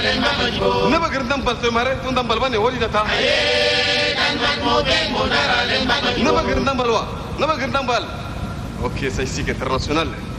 Neba gerdam bal to mare tundam balbane holi data. Neba gerdam balwa. Neba gerdam bal. Ok, ça ici international.